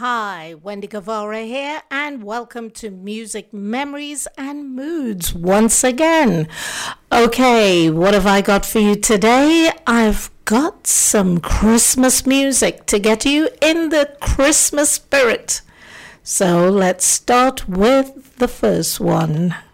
Hi, Wendy Guevara here, and welcome to Music Memories and Moods once again. Okay, what have I got for you today? I've got some Christmas music to get you in the Christmas spirit. So let's start with the first one.